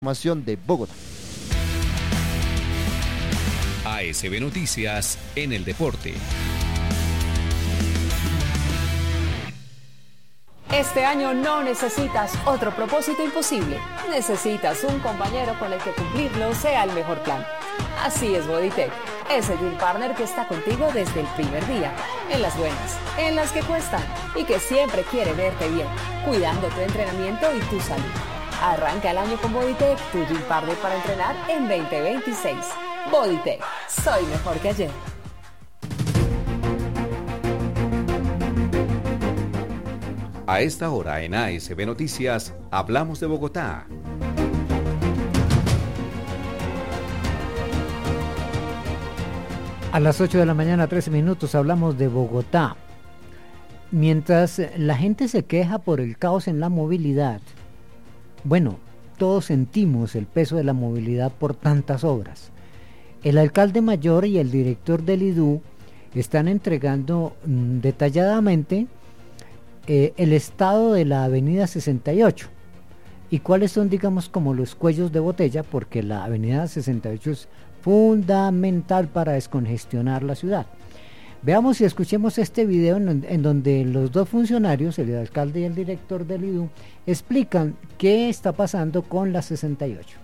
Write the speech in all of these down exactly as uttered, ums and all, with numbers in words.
Información de Bogotá. A S B Noticias en el deporte. Este año no necesitas otro propósito imposible. Necesitas un compañero con el que cumplirlo sea el mejor plan. Así es Bodytech, ese gym partner que está contigo desde el primer día, en las buenas, en las que cuestan y que siempre quiere verte bien, cuidando tu entrenamiento y tu salud. Arranca el año con Bodytech, tu gym partner para entrenar en veinte veintiséis. Bodytech, soy mejor que ayer. A esta hora en A S B Noticias, hablamos de Bogotá. A las ocho de la mañana, trece minutos, hablamos de Bogotá. Mientras la gente se queja por el caos en la movilidad, bueno, todos sentimos el peso de la movilidad por tantas obras. El alcalde mayor y el director del I D U están entregando mmm, detalladamente eh, el estado de la avenida sesenta y ocho y cuáles son, digamos, como los cuellos de botella, porque la avenida sesenta y ocho es fundamental para descongestionar la ciudad. Veamos y escuchemos este video en, en donde los dos funcionarios, el alcalde y el director del I D U, explican qué está pasando con la sesenta y ocho.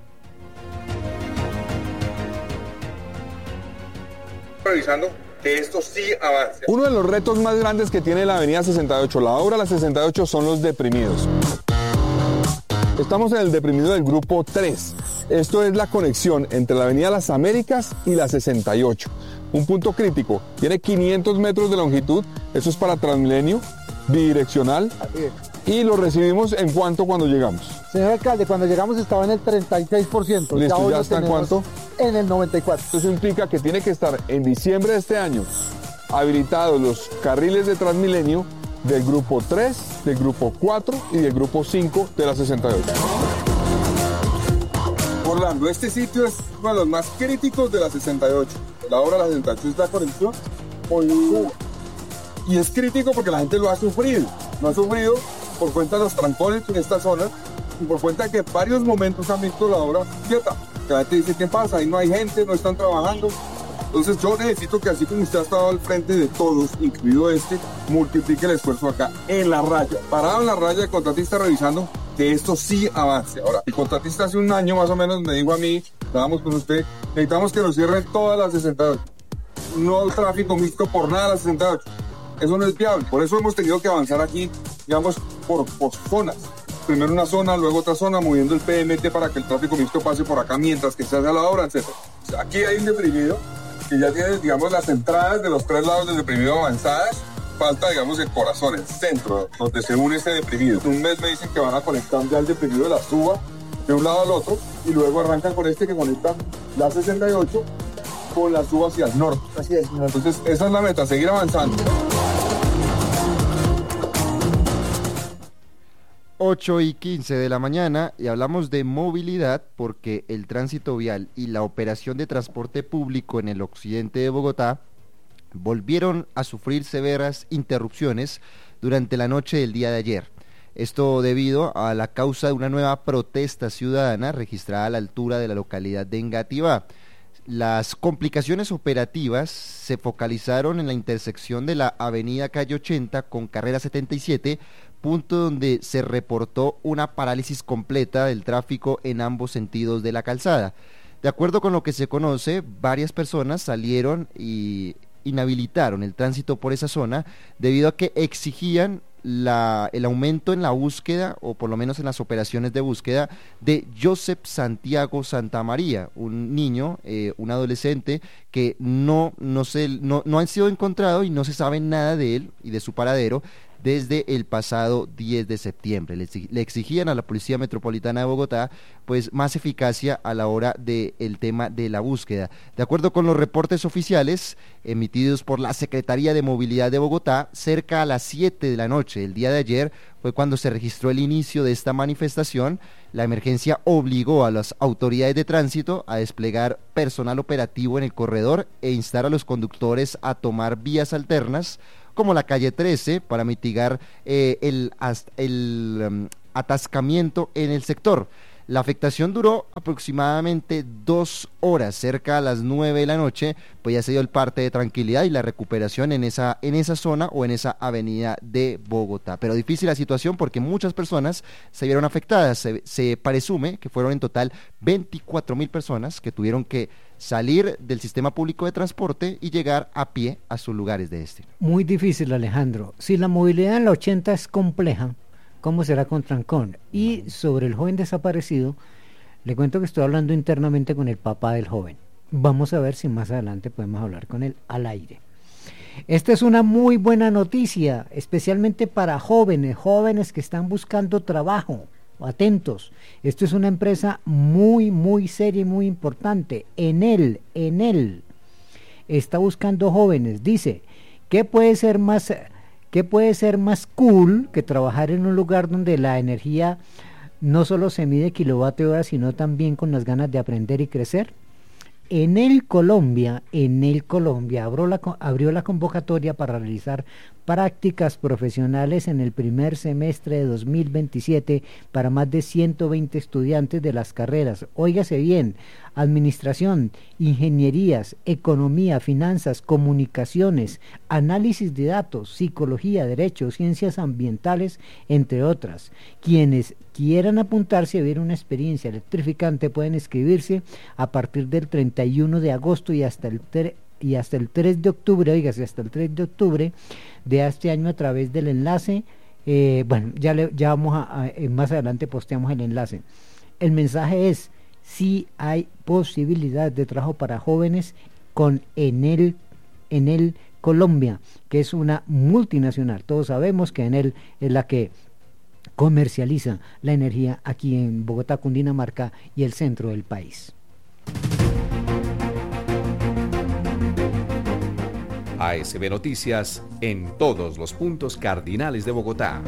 Revisando que esto sí avance. Uno de los retos más grandes que tiene la avenida sesenta y ocho, la obra de la sesenta y ocho, son los deprimidos. Estamos en el deprimido del grupo tres. Esto es la conexión entre la avenida Las Américas y la sesenta y ocho. Un punto crítico, tiene quinientos metros de longitud, eso es para Transmilenio, bidireccional, y lo recibimos en cuánto cuando llegamos. Señor alcalde, cuando llegamos estaba en el treinta y seis por ciento. Listo, ya, ¿ya está en cuánto? En el noventa y cuatro por ciento. Eso implica que tiene que estar en diciembre de este año habilitados los carriles de Transmilenio del grupo tres, del grupo cuatro y del grupo cinco de la sesenta y ocho. Orlando, este sitio es uno de los más críticos de la sesenta y ocho. La obra de la sesenta y ocho es la conexión con Cuba. Y es crítico porque la gente lo ha sufrido. Lo ha sufrido por cuenta de los trancones en esta zona y por cuenta de que en varios momentos han visto la obra quieta. Que la gente dice, ¿qué pasa? Ahí no hay gente, no están trabajando. Entonces yo necesito que así como usted ha estado al frente de todos, incluido este, multiplique el esfuerzo acá, en la raya. Parado en la raya, el contratista revisando que esto sí avance. Ahora, el contratista hace un año más o menos me dijo a mí, estábamos con usted, necesitamos que nos cierren todas las sesenta y ocho. No tráfico mixto por nada las sesenta y ocho. Eso no es viable. Por eso hemos tenido que avanzar aquí, digamos, por, por zonas. Primero una zona, luego otra zona, moviendo el P M T para que el tráfico mixto pase por acá mientras que se hace la obra, etcétera. O sea, aquí hay un deprimido que ya tiene, digamos, las entradas de los tres lados del deprimido avanzadas. Falta, digamos, el corazón, el centro, donde se une ese deprimido. En un mes me dicen que van a conectar ya el deprimido de la Suba de un lado al otro y luego arrancan con este que conecta la sesenta y ocho con la Suba hacia el norte. Así es, señor. Entonces, esa es la meta, seguir avanzando. ocho y quince de la mañana y hablamos de movilidad porque el tránsito vial y la operación de transporte público en el occidente de Bogotá volvieron a sufrir severas interrupciones durante la noche del día de ayer. Esto debido a la causa de una nueva protesta ciudadana registrada a la altura de la localidad de Engativá. Las complicaciones operativas se focalizaron en la intersección de la avenida Calle ochenta con carrera setenta y siete, punto donde se reportó una parálisis completa del tráfico en ambos sentidos de la calzada. De acuerdo con lo que se conoce, varias personas salieron y inhabilitaron el tránsito por esa zona debido a que exigían la, el aumento en la búsqueda, o por lo menos en las operaciones de búsqueda, de Joseph Santiago Santamaría, un niño, eh, un adolescente que no, no, se, no, no han sido encontrado y no se sabe nada de él y de su paradero desde el pasado diez de septiembre. Le, le exigían a la Policía Metropolitana de Bogotá pues más eficacia a la hora del tema de la búsqueda. De acuerdo con los reportes oficiales emitidos por la Secretaría de Movilidad de Bogotá, cerca a las siete de la noche del día de ayer fue cuando se registró el inicio de esta manifestación. La emergencia obligó a las autoridades de tránsito a desplegar personal operativo en el corredor e instar a los conductores a tomar vías alternas como la calle trece para mitigar eh, el, el um, atascamiento en el sector. La afectación duró aproximadamente dos horas, cerca a las nueve de la noche, pues ya se dio el parte de tranquilidad y la recuperación en esa, en esa zona o en esa avenida de Bogotá. Pero difícil la situación porque muchas personas se vieron afectadas. Se, se presume que fueron en total veinticuatro mil personas que tuvieron que salir del sistema público de transporte y llegar a pie a sus lugares de destino. Muy difícil, Alejandro. Si la movilidad en la ochenta es compleja, ¿cómo será con trancón? Y sobre el joven desaparecido, le cuento que estoy hablando internamente con el papá del joven. Vamos a ver si más adelante podemos hablar con él al aire. Esta es una muy buena noticia, especialmente para jóvenes, jóvenes que están buscando trabajo. Atentos, esto es una empresa muy, muy seria y muy importante. Enel, Enel está buscando jóvenes. Dice, ¿qué puede ser más... ¿Qué puede ser más cool que trabajar en un lugar donde la energía no solo se mide kilovatio hora, sino también con las ganas de aprender y crecer? Enel Colombia, Enel Colombia abrió la, abrió la convocatoria para realizar prácticas profesionales en el primer semestre de dos mil veintisiete para más de ciento veinte estudiantes de las carreras. Óigase bien, administración, ingenierías, economía, finanzas, comunicaciones, análisis de datos, psicología, derecho, ciencias ambientales, entre otras. Quienes quieran apuntarse a ver una experiencia electrificante pueden inscribirse a partir del treinta y uno de agosto y hasta el tre- y hasta el tres de octubre, oígase, hasta el tres de octubre de este año a través del enlace. Eh, bueno, ya, le, ya vamos a, a más adelante posteamos el enlace. El mensaje es: sí hay posibilidad de trabajo para jóvenes con Enel, Enel Colombia, que es una multinacional. Todos sabemos que Enel es la que comercializa la energía aquí en Bogotá, Cundinamarca y el centro del país. A S B Noticias en todos los puntos cardinales de Bogotá.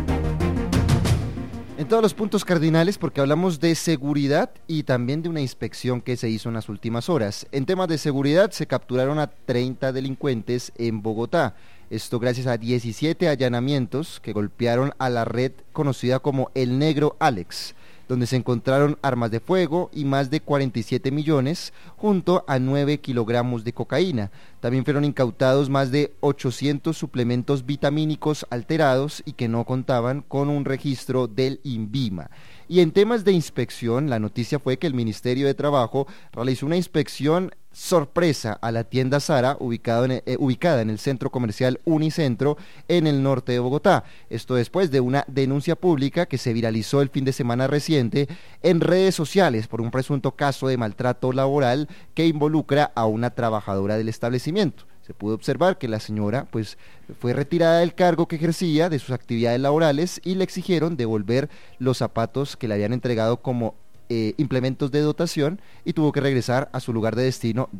En todos los puntos cardinales, porque hablamos de seguridad y también de una inspección que se hizo en las últimas horas. En temas de seguridad se capturaron a treinta delincuentes en Bogotá. Esto gracias a diecisiete allanamientos que golpearon a la red conocida como El Negro Alex, donde se encontraron armas de fuego y más de cuarenta y siete millones junto a nueve kilogramos de cocaína. También fueron incautados más de ochocientos suplementos vitamínicos alterados y que no contaban con un registro del INVIMA. Y en temas de inspección, la noticia fue que el Ministerio de Trabajo realizó una inspección sorpresa a la tienda Zara ubicado en, eh, ubicada en el centro comercial Unicentro en el norte de Bogotá. Esto después de una denuncia pública que se viralizó el fin de semana reciente en redes sociales por un presunto caso de maltrato laboral que involucra a una trabajadora del establecimiento. Se pudo observar que la señora pues fue retirada del cargo que ejercía, de sus actividades laborales, y le exigieron devolver los zapatos que le habían entregado como eh, implementos de dotación y tuvo que regresar a su lugar de destino